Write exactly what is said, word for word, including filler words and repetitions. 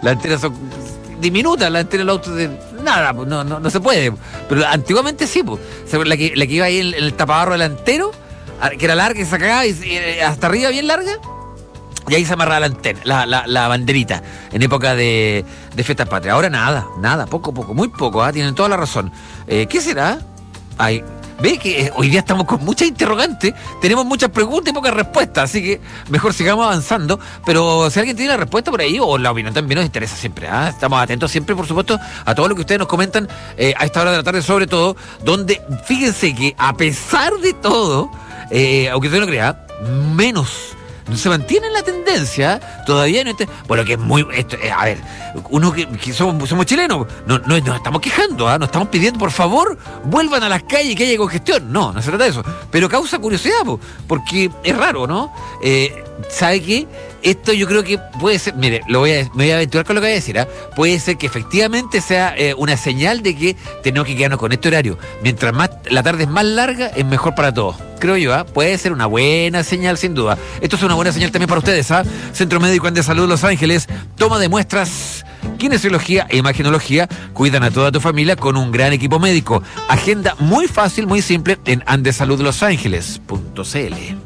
las antenas son diminutas, las antenas del auto de nada, pues, no, no, no se puede. Pero antiguamente sí, pues. La que, la que iba ahí en, en el tapabarro delantero, que era larga y se cagaba y, y hasta arriba bien larga, y ahí se amarraba la antena, la, la, la banderita, en época de, de fiestas patrias. Ahora nada, nada, poco, poco, muy poco, ¿eh? Tienen toda la razón. Eh, ¿Qué será? Ay, ve que hoy día estamos con muchas interrogantes, tenemos muchas preguntas y pocas respuestas, así que mejor sigamos avanzando. Pero si alguien tiene la respuesta por ahí o la opinión también nos interesa siempre, ¿eh? Estamos atentos siempre, por supuesto, a todo lo que ustedes nos comentan eh, a esta hora de la tarde, sobre todo, donde fíjense que a pesar de todo, eh, aunque usted no crea, menos se mantiene la tendencia todavía no está, bueno, que es muy esto, eh, a ver, uno que, que somos, somos chilenos, no, no nos estamos quejando, ¿eh? Nos estamos pidiendo, por favor, vuelvan a las calles y que haya congestión. No, no se trata de eso, pero causa curiosidad, po, porque es raro, ¿no? Eh, ¿sabe qué? Esto yo creo que puede ser, mire, lo voy a, me voy a aventurar con lo que voy a decir, ¿eh? Puede ser que efectivamente sea eh, una señal de que tenemos que quedarnos con este horario. Mientras más la tarde es más larga, es mejor para todos. Creo yo, ¿eh? Puede ser una buena señal, sin duda. Esto es una buena señal también para ustedes, ¿ah? ¿eh? Centro Médico de Salud Los Ángeles, toma de muestras, kinesiología e imagenología, cuidan a toda tu familia con un gran equipo médico. Agenda muy fácil, muy simple en andesaludlosángeles punto c l.